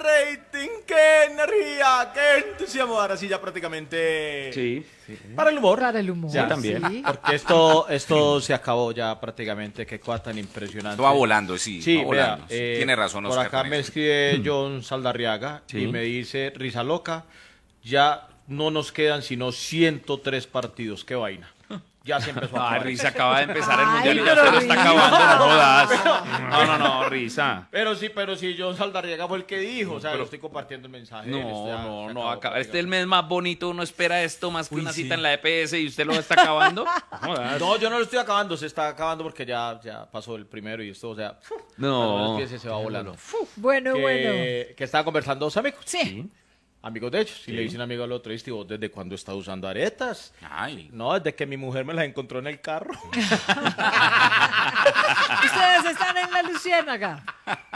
rating, qué energía, qué entusiasmo. Ahora sí ya prácticamente... Sí. Para el humor. Para el humor. Sí, también. Sí. Porque esto se acabó ya prácticamente, qué cosa tan impresionante. Esto va volando, sí, Sí, va volando. vea, Sí. Tiene razón, por Oscar. acá con me eso. escribe John Saldarriaga Sí. y me dice, risa loca, ya no nos quedan sino 103 partidos, qué vaina. Ya se empezó a Ah, acabar. Risa acaba de empezar el Ay, mundial y ya pero se lo está Risa. acabando, no jodas. No, Risa. Pero sí, John Saldarriaga fue el que dijo, o sea, yo estoy compartiendo el mensaje. de él, esto ya se No, acabó acaba. Este es el prácticamente. mes más bonito, uno espera esto más que una cita en la EPS y usted lo está acabando. No jodas. No, yo no lo estoy acabando, se está acabando porque ya pasó el primero y esto, o sea, No. se va volando. Bueno, bueno. Que estaba conversando dos amigos. Sí. Amigos de ellos, y le dicen amigo al otro, ¿y vos desde cuándo estás usando aretas? Ay. No, desde que mi mujer me las encontró en el carro. Ustedes están en la Luciérnaga.